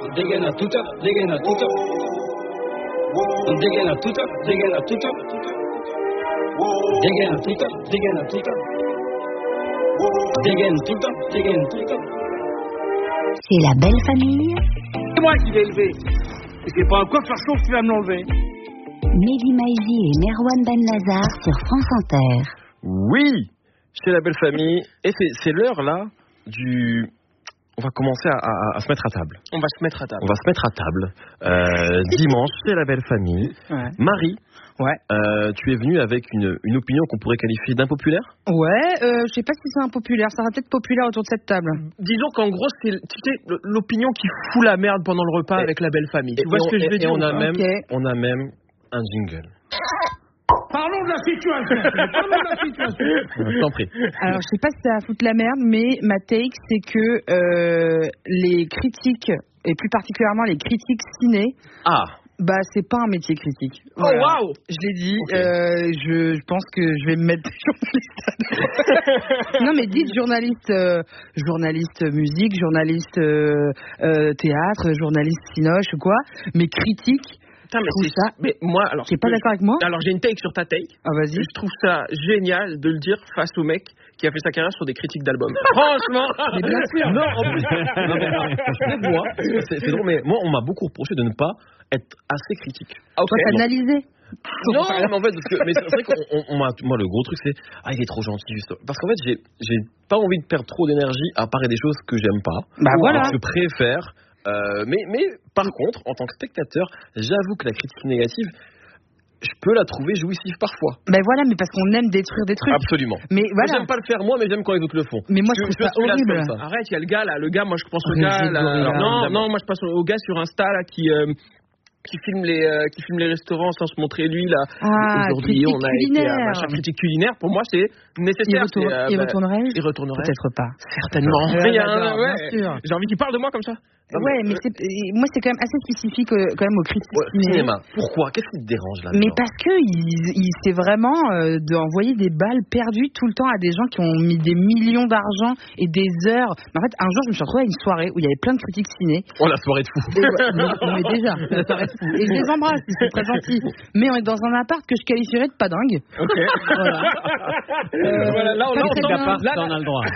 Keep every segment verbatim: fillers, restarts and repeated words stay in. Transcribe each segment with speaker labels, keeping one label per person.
Speaker 1: dégaine tout up, dégaine tout up. Dégaine tout up, dégaine tout up. Dégaine tout up, dégaine tout up. Dégaine tout up, dégaine tout up.
Speaker 2: C'est la belle famille.
Speaker 3: C'est moi qui l'ai élevé. C'est pas un coiffeur qui va me l'enlever.
Speaker 2: Mehdi Maizi et Merwan Ben Lazar sur France Inter.
Speaker 4: Oui, c'est la belle famille. Et c'est, c'est l'heure là du... On va commencer à, à, à se mettre à table.
Speaker 3: On va se mettre à table.
Speaker 4: On va se mettre à table. Euh, dimanche, c'est la belle famille.
Speaker 5: Ouais.
Speaker 4: Marie,
Speaker 5: Ouais.
Speaker 4: euh, tu es venue avec une, une opinion qu'on pourrait qualifier d'impopulaire ?
Speaker 5: Ouais, euh, je sais pas si c'est impopulaire. Ça sera peut-être populaire autour de cette table.
Speaker 3: Disons qu'en gros, c'est tu sais, l'opinion qui fout la merde pendant le repas et, avec la belle famille. Tu vois ce que
Speaker 4: et,
Speaker 3: je veux
Speaker 4: et
Speaker 3: dire ?
Speaker 4: on a,
Speaker 5: Okay.
Speaker 4: même, on a même un jingle.
Speaker 3: Parlons de la situation. Parlons de la situation.
Speaker 4: Je t'en prie.
Speaker 5: Alors, je sais pas si ça va foutre la merde, mais ma take, c'est que euh, les critiques, et plus particulièrement les critiques ciné,
Speaker 4: Ah
Speaker 5: bah, c'est pas un métier critique.
Speaker 3: Oh, waouh!
Speaker 5: Je l'ai dit,
Speaker 4: Okay.
Speaker 5: euh, je, je pense que je vais me mettre journaliste. Non, mais dites journaliste, euh, journaliste musique, journaliste euh, euh, théâtre, journaliste cinoche ou quoi, mais critique.
Speaker 3: Putain, mais
Speaker 5: trouve
Speaker 3: c'est
Speaker 5: ça.
Speaker 3: Mais moi, alors.
Speaker 5: T'es pas d'accord avec moi?
Speaker 3: Alors, j'ai une take sur ta take.
Speaker 5: Ah, vas-y.
Speaker 3: Je trouve ça génial de le dire face au mec qui a fait sa carrière sur des critiques d'albums. Franchement.
Speaker 5: Mais bien sûr.
Speaker 4: Non, en plus, non, mais moi, c'est moi, c'est, c'est drôle, mais moi, on m'a beaucoup reproché de ne pas être assez critique.
Speaker 3: Ok.
Speaker 5: Toi, t'as analysé.
Speaker 4: Non, mais en fait, parce que, mais c'est vrai qu'on on, on m'a, moi, le gros truc, c'est, ah, il est trop gentil, juste. Parce qu'en fait, j'ai, j'ai pas envie de perdre trop d'énergie à parler des choses que j'aime pas.
Speaker 5: Bah
Speaker 4: ou
Speaker 5: voilà.
Speaker 4: que je préfère. Euh, mais, mais, par contre, en tant que spectateur, j'avoue que la critique négative, je peux la trouver jouissive parfois.
Speaker 5: Ben voilà, mais parce qu'on aime détruire des trucs.
Speaker 4: Absolument.
Speaker 5: Mais
Speaker 4: Moi,
Speaker 5: voilà.
Speaker 4: j'aime pas le faire moi, mais j'aime quand les autres le font.
Speaker 5: Mais moi,
Speaker 4: je,
Speaker 5: je trouve ça
Speaker 4: suis là
Speaker 5: horrible.
Speaker 4: comme ça.
Speaker 3: Arrête, il y a le gars là, le gars, moi je pense au
Speaker 5: Régis
Speaker 3: gars là.
Speaker 5: Gorilla.
Speaker 3: Non,
Speaker 4: Évidemment.
Speaker 3: non, moi je pense au gars sur Insta là qui. Euh, qui filme les euh, qui filme les restaurants sans se montrer lui là.
Speaker 5: Ah,
Speaker 3: Aujourd'hui
Speaker 5: critique
Speaker 3: on a
Speaker 5: culinaire.
Speaker 3: été à machin critique culinaire, pour moi c'est
Speaker 5: Il,
Speaker 3: nécessaire.
Speaker 5: retourne,
Speaker 3: c'est, euh,
Speaker 5: il
Speaker 3: bah,
Speaker 5: retournerait
Speaker 3: il retournerait
Speaker 5: Peut-être pas.
Speaker 3: certainement
Speaker 5: Ouais,
Speaker 3: rien.
Speaker 5: j'adore,
Speaker 3: Ouais.
Speaker 5: bien sûr.
Speaker 3: J'ai envie qu'il parle de moi comme ça. Non,
Speaker 5: Ouais,
Speaker 3: mais,
Speaker 5: mais c'est, et moi c'est quand même assez spécifique euh, quand même aux critiques
Speaker 4: Ouais,
Speaker 5: ciné.
Speaker 4: cinéma. Pourquoi ? Qu'est-ce qui te dérange là
Speaker 5: Mais parce que il, il c'est vraiment euh, d'envoyer des balles perdues tout le temps à des gens qui ont mis des millions d'argent et des heures. Mais en fait, un jour, je me suis retrouvée à une soirée où il y avait plein de critiques ciné.
Speaker 4: Oh, la soirée de fou.
Speaker 5: Et, ouais, mais, mais déjà, la soirée de fou. Et je les embrasse, ils sont très gentils. Mais on est dans un appart que je qualifierais de pas dingue.
Speaker 3: Ok.
Speaker 5: Voilà.
Speaker 3: Euh, voilà, là on
Speaker 5: pas
Speaker 3: là,
Speaker 5: très
Speaker 3: on
Speaker 5: bien.
Speaker 3: là,
Speaker 6: on a le droit.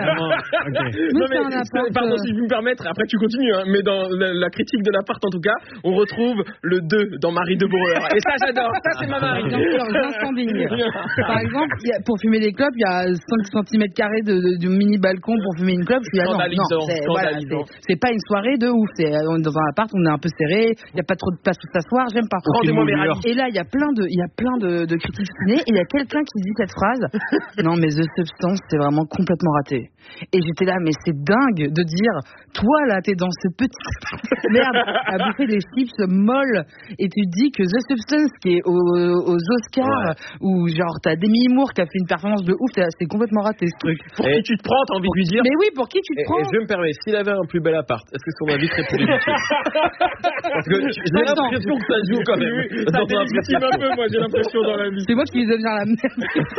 Speaker 5: Mais
Speaker 3: non,
Speaker 5: c'est
Speaker 3: mais,
Speaker 5: un appart,
Speaker 3: pardon
Speaker 5: euh,
Speaker 3: si je peux me permettre, après tu continues, hein, mais dans la, la critique de l'appart en tout cas, on retrouve le deux dans Marie de Bourreur. Et ça j'adore, ça c'est ma Marie.
Speaker 5: Bien sûr, j'incendigne. Par exemple, il y a- pour fumer des clopes, il y a cinq centimètres carrés de, de, de mini balcon pour fumer une clope. Je suis là, non, non,
Speaker 3: Scandalisant,
Speaker 5: c'est, voilà,
Speaker 3: scandalisant.
Speaker 5: c'est, c'est pas une soirée de ouf. C'est, on est dans un appart, on est un peu serré, il y a pas trop de place pour s'asseoir, j'aime pas.
Speaker 3: Rendez-moi mes ravis.
Speaker 5: Et là, il y a plein de, il y a plein de, de critiques ciné, et il y a quelqu'un qui dit cette phrase. Non, mais The Substance, c'est vraiment complètement raté. Et j'étais là, mais c'est dingue de dire, toi là, t'es dans ce petit merde à bouffer des chips molles, et tu dis que The Substance, qui est aux, aux Oscars,
Speaker 4: Ouais.
Speaker 5: où genre t'as Demi Moore qui a fait une performance de ouf, c'est complètement raté ce truc.
Speaker 3: Pour
Speaker 4: Et-
Speaker 3: qui tu te prends, t'as envie de lui dire.
Speaker 5: Mais oui, pour qui tu te
Speaker 4: Et,
Speaker 5: prends?
Speaker 4: et je me permets, s'il avait un plus bel appart, est-ce que son avis serait plus légitime ? Parce que j'ai
Speaker 5: Attends.
Speaker 4: l'impression que ça joue quand même.
Speaker 3: Oui, ça
Speaker 4: dans un
Speaker 3: délégitime un peu, moi j'ai l'impression dans la vie.
Speaker 5: C'est moi qui lui donne bien la merde.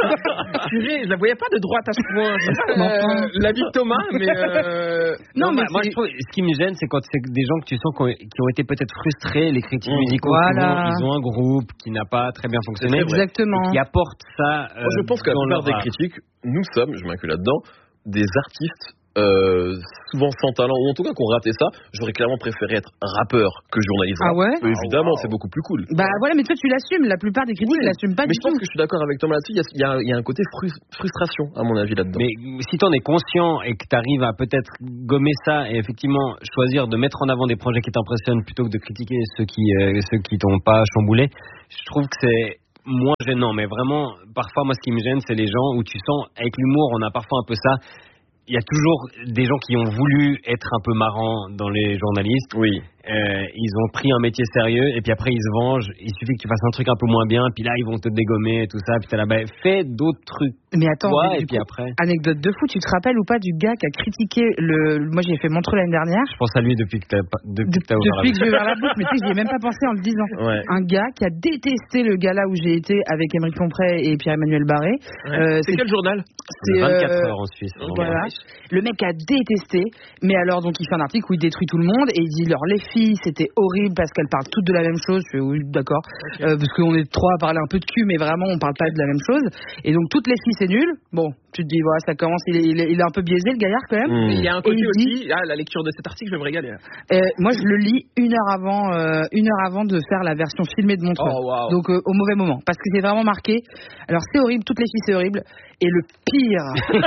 Speaker 3: Purée, je la voyais pas de droite à ce point. C'est pas,
Speaker 5: Mais
Speaker 3: euh,
Speaker 5: enfin.
Speaker 3: la vie de Thomas, mais euh,
Speaker 5: Non, mais
Speaker 6: bah, moi
Speaker 5: c'est-
Speaker 6: je trouve, ce qui me gêne, c'est quand c'est des gens que tu sens qui ont, qui ont été peut-être frustrés, les critiques
Speaker 4: Mmh.
Speaker 6: musicaux.
Speaker 5: Voilà.
Speaker 6: souvent, Ils ont un groupe qui n'a pas très bien fonctionné.
Speaker 4: C'est vrai.
Speaker 5: Exactement.
Speaker 6: Et qui apporte ça. euh,
Speaker 4: Moi, je pense que la
Speaker 6: dans
Speaker 4: plupart
Speaker 6: leur
Speaker 4: des
Speaker 6: art.
Speaker 4: critiques, nous sommes, je m'inclus là-dedans, des artistes euh, souvent sans talent, ou en tout cas qui ont raté ça. J'aurais clairement préféré être rappeur que journaliste.
Speaker 5: Ah ouais?
Speaker 4: Euh, Évidemment, c'est beaucoup plus cool.
Speaker 5: Bah voilà, mais toi tu l'assumes, la plupart des critiques
Speaker 4: Oui,
Speaker 5: l'assument pas
Speaker 4: Mais
Speaker 5: du
Speaker 4: je pense
Speaker 5: tout.
Speaker 4: que je suis d'accord avec Thomas là-dessus. Il y a, il y a- il y a un côté frus- frustration, à mon avis, là-dedans.
Speaker 6: Mais si t'en es conscient et que t'arrives à peut-être gommer ça et effectivement choisir de mettre en avant des projets qui t'impressionnent plutôt que de critiquer ceux qui euh, ceux qui t'ont pas chamboulé, je trouve que c'est moins gênant. Mais vraiment, parfois, moi, ce qui me gêne, c'est les gens où tu sens, avec l'humour, on a parfois un peu ça. Il y a toujours des gens qui ont voulu être un peu marrants dans les journalistes.
Speaker 4: Oui.
Speaker 6: euh, ils ont pris un métier sérieux et puis après ils se vengent. Il suffit que tu fasses un truc un peu moins bien, puis là ils vont te dégommer et tout ça. Puis t'es là, bah, fais d'autres trucs.
Speaker 5: Mais attends,
Speaker 6: toi,
Speaker 5: mais
Speaker 6: et
Speaker 5: du
Speaker 6: puis
Speaker 5: coup,
Speaker 6: après.
Speaker 5: anecdote de fou, tu te rappelles ou pas du gars qui a critiqué le. Moi j'ai fait Montreux l'année dernière.
Speaker 6: Je pense à lui depuis que t'as, pas- depuis
Speaker 5: De-
Speaker 6: que t'as ouvert
Speaker 5: depuis
Speaker 6: la
Speaker 5: que j'ai ouvert la bouche, mais tu sais, j'y ai même pas pensé en le disant.
Speaker 4: Ouais.
Speaker 5: Un gars qui a détesté le gala où j'ai été avec Émeric Lompré et Pierre-Emmanuel Barré.
Speaker 3: Ouais.
Speaker 5: Euh,
Speaker 3: c'est quel journal?
Speaker 6: C'est vingt-quatre
Speaker 5: euh,
Speaker 6: heures en Suisse. en
Speaker 5: Voilà.
Speaker 6: vrai.
Speaker 5: Le mec a détesté, mais alors donc il fait un article où il détruit tout le monde et il dit alors les filles c'était horrible parce qu'elles parlent toutes de la même chose. Je fais oui d'accord,
Speaker 3: Okay.
Speaker 5: euh, parce qu'on est trois à parler un peu de cul, mais vraiment on parle pas de la même chose. Et donc toutes les filles c'est nul. Bon, tu te dis voilà ça commence, il est, il est, il est un peu biaisé le gaillard quand même.
Speaker 4: Mmh.
Speaker 3: Il y a un
Speaker 5: Et
Speaker 3: côté
Speaker 5: il
Speaker 3: aussi, ah, la lecture de cet article, je vais me régaler.
Speaker 5: Euh, moi je le lis une heure avant, euh, une heure avant de faire la version filmée de Montreux.
Speaker 3: Oh, wow.
Speaker 5: Donc euh, au mauvais moment, parce que c'est vraiment marqué. Alors c'est horrible, toutes les filles c'est horrible. Et le pire,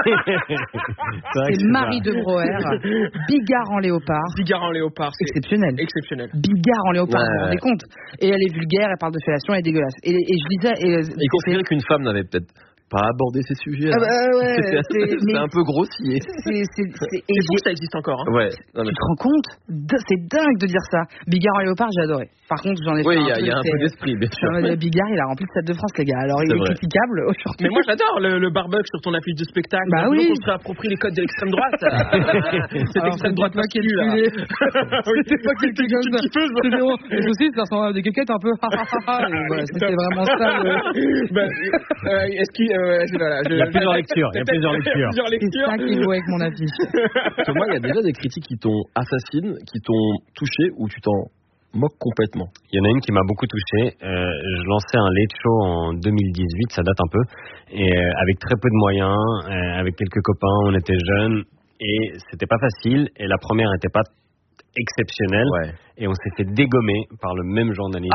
Speaker 6: C'est vrai que
Speaker 5: c'est
Speaker 6: c'est
Speaker 5: Marie
Speaker 6: ça.
Speaker 5: de Broer, Bigard en léopard.
Speaker 3: Bigard en léopard, c'est
Speaker 5: Exceptionnel.
Speaker 3: exceptionnel.
Speaker 5: Bigard en léopard,
Speaker 4: Ouais,
Speaker 5: vous vous rendez
Speaker 4: ouais.
Speaker 5: compte? Et elle est vulgaire, elle parle de fellation, elle est dégueulasse. Et, et je lisais. Et,
Speaker 4: Et considérer qu'une femme n'avait peut-être pas abordé ces sujets.
Speaker 5: Ah bah, ouais,
Speaker 4: C'était
Speaker 5: c'est-
Speaker 4: c'était
Speaker 5: mais-
Speaker 4: un peu grossier.
Speaker 5: c'est, c'est, c'est, et
Speaker 3: C'est fou
Speaker 5: j'ai-
Speaker 3: que ça existe encore. Hein.
Speaker 4: Ouais. Non, mais-
Speaker 5: tu te rends compte? De- C'est dingue de dire ça. Bigard en léopard, j'ai adoré. Par contre, j'en ai
Speaker 4: Oui,
Speaker 5: fait
Speaker 4: il y a,
Speaker 5: un
Speaker 4: il y a un
Speaker 5: truc,
Speaker 4: peu
Speaker 5: c'est-
Speaker 4: d'esprit, bien sûr.
Speaker 5: J'en ai- Bigard, il a rempli le Stade de France, les gars. Alors, il
Speaker 4: C'est
Speaker 5: est
Speaker 4: vrai.
Speaker 5: critiquable aujourd'hui.
Speaker 3: Mais moi j'adore le, le barbecue sur ton affiche de spectacle.
Speaker 5: Bah
Speaker 3: Donc,
Speaker 5: oui.
Speaker 3: on se réapproprie les codes de l'extrême droite. Cette
Speaker 5: Alors,
Speaker 3: extrême droite
Speaker 5: pas
Speaker 3: masculue, là.
Speaker 5: C'était pas quelqu'un comme ça. C'était bon. Et aussi, ça ressemble à des quéquettes un peu. ha, ha, ha, ha. Et voilà, c'était vraiment ça. le-
Speaker 3: Ben, euh, est-ce qu'il, euh, voilà, je-
Speaker 6: Il y a plusieurs lectures. Il y a plusieurs lectures.
Speaker 3: plusieurs
Speaker 5: C'est
Speaker 3: lectures.
Speaker 5: ça qui joue avec mon affiche.
Speaker 4: Thomas, il y a déjà des critiques qui t'ont assassiné, qui t'ont touché, ou tu t'en moques complètement.
Speaker 6: Il y en a une qui m'a beaucoup touché. Euh, je lançais un late show en deux mille dix-huit, ça date un peu, et euh, avec très peu de moyens, euh, avec quelques copains, on était jeunes, et c'était pas facile. Et la première n'était pas exceptionnelle,
Speaker 4: Ouais.
Speaker 6: et on s'est fait dégommer par le même journaliste.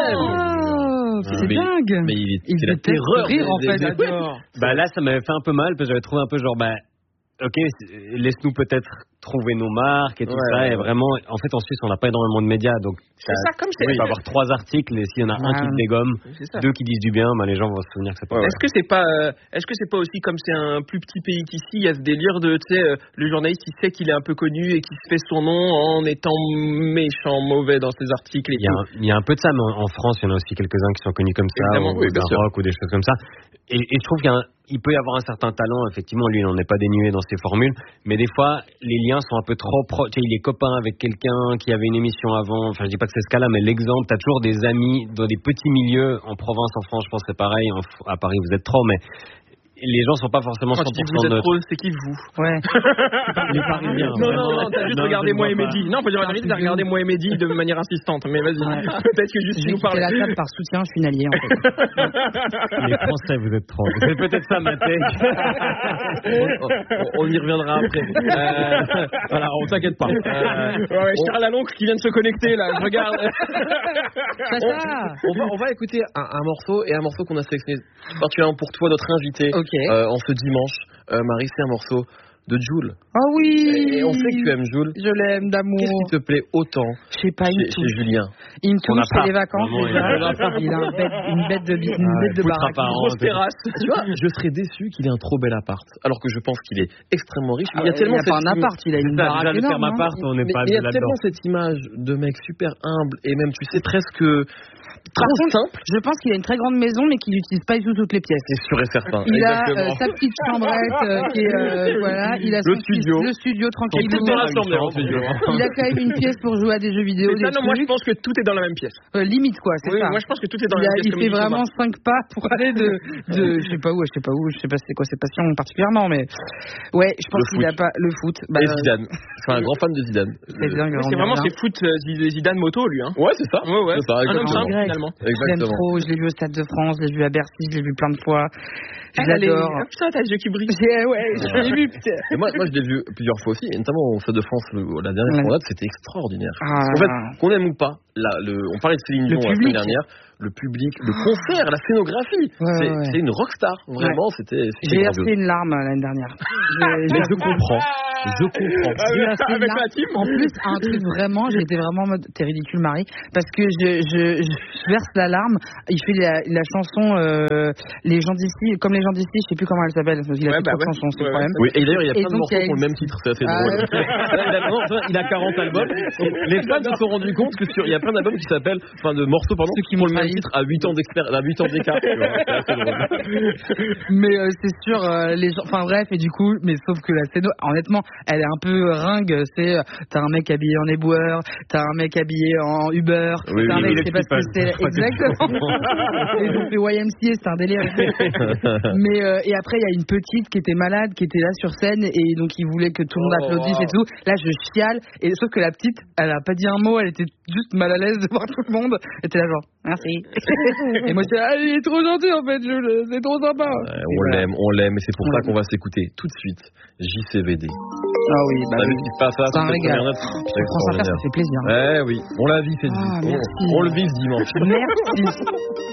Speaker 5: Oh, c'est
Speaker 4: mais,
Speaker 5: dingue.
Speaker 4: Mais il est,
Speaker 5: Il
Speaker 4: c'est la
Speaker 5: déteste
Speaker 4: terreur.
Speaker 5: rire,
Speaker 4: des-
Speaker 5: en
Speaker 4: des-
Speaker 5: fait.
Speaker 4: des-
Speaker 3: J'adore.
Speaker 6: Bah là, ça m'avait fait un peu mal parce que j'avais trouvé un peu genre, bah, ok, c'est- laisse-nous peut-être trouver nos marques et tout
Speaker 4: Ouais,
Speaker 6: ça.
Speaker 4: ouais,
Speaker 6: Et
Speaker 4: ouais.
Speaker 6: vraiment, en fait, en Suisse, on n'a pas énormément de médias, donc
Speaker 3: C'est ça, comme c'est.
Speaker 6: il va y avoir trois articles et s'il y en a un qui
Speaker 5: Ah.
Speaker 6: te dégomme,
Speaker 3: C'est ça.
Speaker 6: deux qui disent du bien, bah, les gens vont se souvenir que c'est pas
Speaker 4: Ouais,
Speaker 6: vrai.
Speaker 3: Est-ce que c'est pas, euh, est-ce que c'est pas aussi comme c'est un plus petit pays qu'ici, il y a ce délire de, tu sais, euh, le journaliste il sait qu'il est un peu connu et qu'il se fait son nom en étant méchant, mauvais dans ses articles et
Speaker 6: Il y, a
Speaker 3: tout.
Speaker 6: un, il y a un peu de ça, mais en, en France, il y en a aussi quelques-uns qui sont connus comme ça,
Speaker 3: Évidemment,
Speaker 6: ou
Speaker 3: oui,
Speaker 6: au
Speaker 3: bien sûr.
Speaker 6: Maroc, ou des choses comme ça. Et, et je trouve qu'il y a un- il peut y avoir un certain talent, effectivement, lui, il n'en est pas dénué dans ses formules, mais des fois, les liens sont un peu trop proches. Tu sais, il est copain avec quelqu'un qui avait une émission avant, enfin, je dis pas que c'est ce cas-là, mais l'exemple, t'as toujours des amis dans des petits milieux, en province, en France, je pense que c'est pareil, en, à Paris, vous êtes trop, mais les gens sont pas forcément
Speaker 3: Quand
Speaker 6: cent
Speaker 3: tu
Speaker 6: pour
Speaker 3: dis vous
Speaker 6: cent
Speaker 3: êtes
Speaker 6: neutres.
Speaker 3: trop, c'est qui vous?
Speaker 5: Ouais.
Speaker 6: Les Parisiens.
Speaker 3: Non, non,
Speaker 6: vraiment.
Speaker 3: non, t'as juste
Speaker 6: Non,
Speaker 3: regardé
Speaker 6: je ne
Speaker 3: moi et
Speaker 6: vois pas.
Speaker 3: Mehdi. Non, pas dire la vérité, t'as regardé moi et Mehdi de manière insistante. Mais vas-y,
Speaker 5: Ouais.
Speaker 3: peut-être que juste tu
Speaker 5: J'ai
Speaker 3: nous
Speaker 5: quitté
Speaker 3: parlais.
Speaker 5: la table par soutien, je suis une alliée en fait.
Speaker 6: Les Français, vous êtes trop. C'est peut-être ça, ma tech.
Speaker 4: on, on y reviendra après. Euh, voilà, on t'inquiète pas. Euh,
Speaker 3: Ouais, ouais, Charles Laloncle qui vient de se connecter là, je regarde.
Speaker 5: Sacha.
Speaker 4: on, va, on va écouter un, un morceau et un morceau qu'on a sélectionné particulièrement pour toi, notre invité,
Speaker 5: Ok.
Speaker 4: euh, en ce dimanche. Euh, Marie, c'est un morceau de Jul.
Speaker 5: Oh oui.
Speaker 4: Et on sait que tu aimes Jul.
Speaker 5: Je l'aime d'amour.
Speaker 4: Qu'est-ce qui te plaît autant
Speaker 5: Je sais pas, il
Speaker 4: chez,
Speaker 5: me
Speaker 4: chez
Speaker 5: touche.
Speaker 4: Julien?
Speaker 5: Il me
Speaker 6: On n'a
Speaker 5: touche, c'est
Speaker 6: pas.
Speaker 5: les vacances
Speaker 6: Vraiment,
Speaker 5: déjà.
Speaker 6: il a-
Speaker 5: Il a un bête, une bête de, bi- une
Speaker 6: Ah,
Speaker 5: bête de
Speaker 6: poutre
Speaker 5: baraque.
Speaker 6: apparente.
Speaker 3: Grosse terrasse.
Speaker 4: Tu vois, je serais déçu qu'il ait un trop bel appart, alors que je pense qu'il est extrêmement riche.
Speaker 5: Ah,
Speaker 4: il y a tellement
Speaker 5: il a pas
Speaker 4: cette
Speaker 5: un
Speaker 4: image-
Speaker 5: appart, il a une
Speaker 6: Ça,
Speaker 5: baraque
Speaker 6: déjà, le terme
Speaker 5: énorme. hein.
Speaker 6: appart, on n'est
Speaker 4: mais
Speaker 6: pas
Speaker 4: il y a
Speaker 6: là-dedans.
Speaker 4: tellement cette image de mec super humble et même, tu sais, presque
Speaker 5: Par
Speaker 4: trop
Speaker 5: contre,
Speaker 4: simple.
Speaker 5: je pense qu'il a une très grande maison, mais qu'il n'utilise pas du tout toutes les pièces.
Speaker 4: C'est sûr et certain.
Speaker 5: Il a
Speaker 4: Exactement.
Speaker 5: euh, sa petite chambrette euh, qui est euh, voilà, il a
Speaker 4: Le
Speaker 5: son
Speaker 4: studio.
Speaker 5: petit- le studio tranquille.
Speaker 3: Tout dans la chambre,
Speaker 6: chambre,
Speaker 3: studio.
Speaker 5: Il a quand même une pièce pour jouer à des jeux vidéo,
Speaker 3: C'est ça,
Speaker 5: des
Speaker 3: non, moi je
Speaker 5: trucs.
Speaker 3: pense que tout est dans la même pièce.
Speaker 5: Euh, limite quoi, c'est
Speaker 3: Oui,
Speaker 5: ça.
Speaker 3: moi je pense que tout est dans
Speaker 5: Il,
Speaker 3: la
Speaker 5: a-
Speaker 3: même pièce.
Speaker 5: il
Speaker 3: comme
Speaker 5: fait
Speaker 3: dit Thomas.
Speaker 5: vraiment cinq pas pour aller de, de je sais pas où, je sais pas où, je sais pas c'est quoi ses passions particulièrement, mais ouais, je pense
Speaker 4: Le
Speaker 5: qu'il
Speaker 4: foot.
Speaker 5: a pas le foot. Bah,
Speaker 4: Et Zidane. Je suis un grand fan de Zidane.
Speaker 5: c'est dingue.
Speaker 3: Oui, c'est vraiment c'est foot euh, Zidane moto lui hein.
Speaker 4: Ouais, c'est ça.
Speaker 3: Ouais ouais.
Speaker 4: C'est ça,
Speaker 3: Un homme
Speaker 4: exactement.
Speaker 3: simple finalement.
Speaker 5: Je l'aime
Speaker 4: Exactement.
Speaker 5: trop, je l'ai vu au Stade de France, je l'ai vu à Bercy, je l'ai vu plein de fois. Je
Speaker 3: Elle est-
Speaker 5: l'adore.
Speaker 3: Ah, putain, t'as les yeux qui brillent.
Speaker 5: J'ai- Ouais, je l'ai vu, putain.
Speaker 4: Et moi, moi, je l'ai vu plusieurs fois aussi, et notamment au Stade de France, le- la dernière
Speaker 5: Ouais.
Speaker 4: fois, c'était extraordinaire.
Speaker 5: Ah.
Speaker 4: En fait, qu'on aime ou pas, là, le, on parlait de Céline
Speaker 5: Le
Speaker 4: Dion la
Speaker 5: public.
Speaker 4: semaine dernière, le public, le concert, la scénographie,
Speaker 5: Ouais,
Speaker 4: c'est,
Speaker 5: ouais.
Speaker 4: c'est une rockstar, vraiment, c'était, c'était
Speaker 5: J'ai
Speaker 4: grandiose.
Speaker 5: versé une larme euh, l'année dernière. J'ai-
Speaker 4: Mais
Speaker 5: j'ai-
Speaker 4: je comprends.
Speaker 6: Je comprends.
Speaker 5: J'ai la
Speaker 3: Avec
Speaker 5: là.
Speaker 3: la team.
Speaker 5: En plus, un truc vraiment, j'étais vraiment en mode t'es ridicule, Marie, parce que je, je, je verse la larme. Il fait la, la chanson euh, Les gens d'ici, comme les gens d'ici, je sais plus comment elle s'appelle, parce qu'il a
Speaker 3: Ouais,
Speaker 5: fait
Speaker 3: bah
Speaker 5: trop de
Speaker 3: ouais.
Speaker 5: chansons, c'est le
Speaker 3: Ouais,
Speaker 5: problème.
Speaker 4: Oui, et d'ailleurs, il y a
Speaker 5: Et
Speaker 4: plein de
Speaker 5: donc,
Speaker 4: morceaux
Speaker 5: il y a
Speaker 4: qui ont le
Speaker 5: une-
Speaker 4: même titre, c'est assez
Speaker 5: Ah,
Speaker 4: drôle.
Speaker 5: ouais.
Speaker 4: Là, il, a, non, ça, il a quarante albums. Les fans se sont rendus compte que sur, il y a plein d'albums qui s'appellent, enfin de morceaux, pardon,
Speaker 5: Ceux qui
Speaker 4: qui ont
Speaker 5: m'ont
Speaker 4: le même
Speaker 5: trahi.
Speaker 4: titre à huit ans d'expert, à huit ans d'écart. Tu vois, c'est assez drôle.
Speaker 5: Mais euh, c'est sûr, euh, les gens, enfin bref, et du coup, mais sauf que la scène, honnêtement, elle est un peu ringue. C'est, euh, t'as un mec habillé en éboueur, t'as un mec habillé en Uber,
Speaker 4: Oui,
Speaker 5: t'as un
Speaker 4: oui,
Speaker 5: mec,
Speaker 6: oui,
Speaker 5: je sais pas ce que
Speaker 6: le
Speaker 5: c'est,
Speaker 6: people.
Speaker 5: exactement. Et donc le Y M C A, c'est un délire. Mais euh, et après, il y a une petite qui était malade, qui était là sur scène, et donc il voulait que tout le monde
Speaker 3: Oh,
Speaker 5: applaudisse
Speaker 3: wow.
Speaker 5: et tout. Là, je chiale, et sauf que la petite, elle a pas dit un mot, elle était juste mal à l'aise devant tout le monde. Elle était là genre, merci. Et moi, j'étais, ah, il est trop gentil en fait, je- c'est trop sympa.
Speaker 4: Ouais,
Speaker 5: Et
Speaker 4: on
Speaker 5: voilà.
Speaker 4: l'aime, on l'aime, et c'est pour
Speaker 5: On
Speaker 4: ça
Speaker 5: l'aime.
Speaker 4: qu'on va s'écouter tout de suite J C V D.
Speaker 5: Ah oui, bah
Speaker 4: T'as vu
Speaker 5: oui.
Speaker 4: ce qui se passe là
Speaker 5: C'est un
Speaker 4: sur cette
Speaker 5: régal.
Speaker 4: première note
Speaker 5: Sur
Speaker 4: C'est
Speaker 5: France Inter, ça
Speaker 4: extraordinaire.
Speaker 5: fait plaisir.
Speaker 4: Eh oui, on la vit cette
Speaker 5: Ah,
Speaker 4: vie.
Speaker 5: merci.
Speaker 4: On, on le vit ce dimanche.
Speaker 5: Merci.